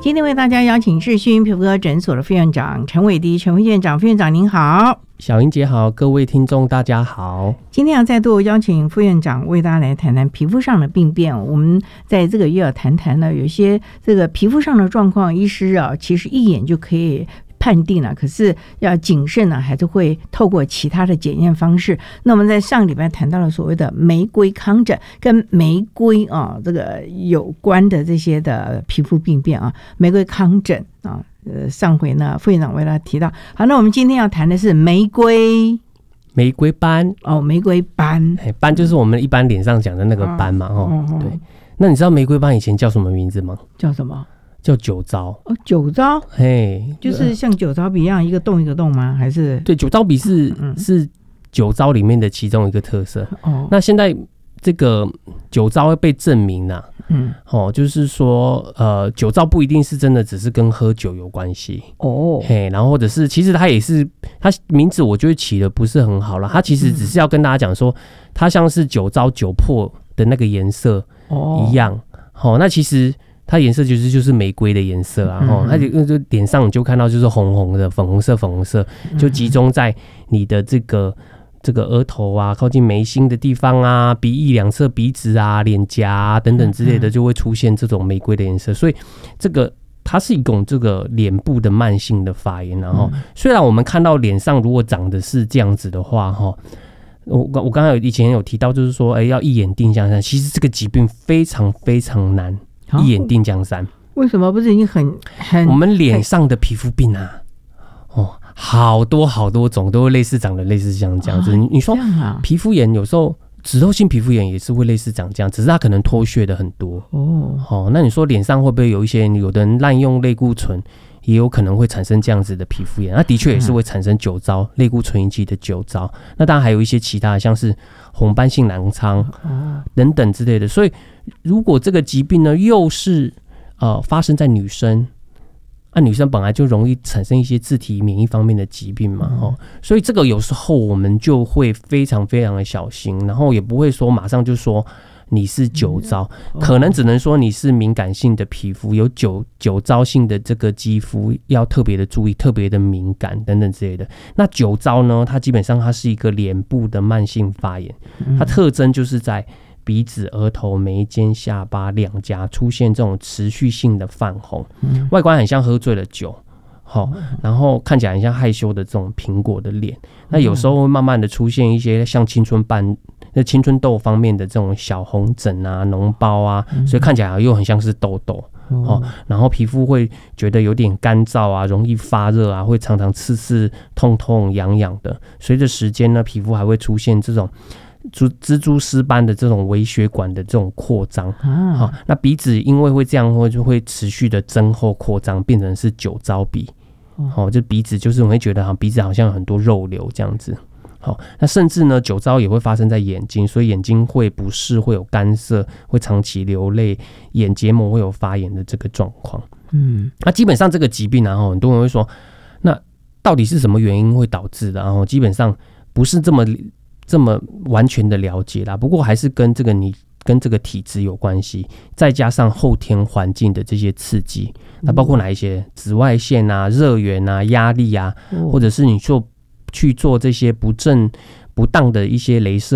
今天为大家邀请是旭云皮肤科诊所的副院长陈伟迪，陈副院长，副院长您好。 小英姐好，各位听众大家好。 今天要再度邀请副院长为大家来谈谈皮肤上的病变。我们在这个月要谈谈呢，有些这个皮肤上的状况，医师其实一眼就可以判定了，可是要谨慎呢，还是会透过其他的检验方式。那我们在上礼拜谈到了所谓的玫瑰糠疹跟玫瑰这个有关的这些的皮肤病变玫瑰糠疹上回呢副院长为大家提到。好，那我们今天要谈的是玫瑰斑玫瑰斑斑就是我们一般脸上讲的那个斑嘛对。那你知道玫瑰斑以前叫什么名字吗？ 叫什么？叫酒糟酒糟， 嘿， 就是像酒糟笔一样一个洞一个洞吗？还是？ 对，酒糟笔是酒糟里面的其中一个特色。那现在这个酒糟被证明了，就是说酒糟不一定是真的只是跟喝酒有关系嘿，然后或者是其实它也是，它名字我觉得起的不是很好了，它其实只是要跟大家讲说，它像是酒糟酒粕的那个颜色一样，那其实它颜色就是玫瑰的颜色它就脸上你就看到就是红红的粉红色，就集中在你的这个额头靠近眉心的地方鼻翼两侧鼻子脸颊等等之类的，就会出现这种玫瑰的颜色。所以这个它是一种这个脸部的慢性的发炎虽然我们看到脸上如果长的是这样子的话我刚才以前有提到，就是说要一眼定江山，其实这个疾病非常非常难一眼定江山。 为什么？不是已经很我们脸上的皮肤病好多种都会类似长得类似像这样子。你说皮肤炎有时候脂漏性皮肤炎也是会类似长这样，只是它可能脱屑的很多那你说脸上会不会有一些有的人滥用类固醇，也有可能会产生这样子的皮肤炎？那的确也是会产生酒糟，类固醇引起的酒糟。那当然还有一些其他的，像是红斑性狼疮等等之类的。所以如果这个疾病呢又是发生在女生，女生本来就容易产生一些自体免疫方面的疾病嘛所以这个有时候我们就会非常非常的小心，然后也不会说马上就说你是酒糟，可能只能说你是敏感性的皮肤，有酒糟性的这个肌肤要特别的注意，特别的敏感等等之类的。那酒糟呢，它基本上它是一个脸部的慢性发炎，它特征就是在鼻子、额头、眉间、下巴、两颊出现这种持续性的泛红，外观很像喝醉了酒然后看起来很像害羞的这种苹果的脸。那有时候会慢慢的出现一些像青春痘方面的这种小红疹脓包所以看起来又很像是痘痘然后皮肤会觉得有点干燥容易发热会常常刺痛痒痒的。随着时间呢，皮肤还会出现这种蜘蛛丝般的这种微血管的这种扩张那鼻子因为会这样就会持续的增厚扩张，变成是酒糟鼻就鼻子就是我会觉得鼻子好像有很多肉瘤这样子那甚至呢酒糟也会发生在眼睛，所以眼睛会不适，会有干涩，会长期流泪，眼结膜会有发炎的这个状况那基本上这个疾病很多人会说那到底是什么原因会导致的基本上不是这么完全的了解啦，不过还是跟这个体质有关系，再加上后天环境的这些刺激，那包括哪一些紫外线热源压力或者是你去做这些不当的一些雷射